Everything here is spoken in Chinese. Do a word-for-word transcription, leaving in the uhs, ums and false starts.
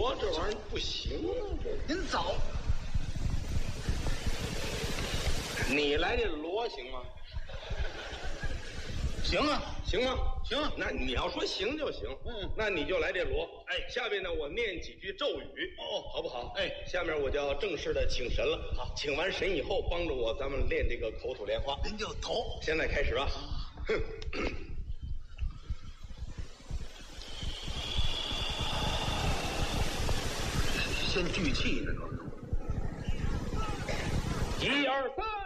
锣这玩意儿不行啊！这您走。 你来这锣行吗？ 行啊， 行吗？ 行。 那你要说行就行。 嗯， 那你就来这锣。哎，下边呢我念几句咒语。 哦， 好不好？ 哎， 下面我就要正式的请神了。好，请完神以后，帮着我，咱们练这个口吐莲花。 您就投。 现在开始啊！哼。 先聚气呢， 一二三。